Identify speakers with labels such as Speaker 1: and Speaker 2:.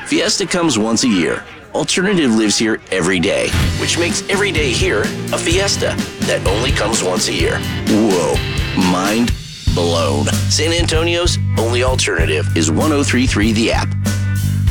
Speaker 1: Fiesta comes once a year. Alternative lives here every day, which makes every day here a fiesta that only comes once a year. Whoa, mind blown. San Antonio's only alternative is 1033 The App.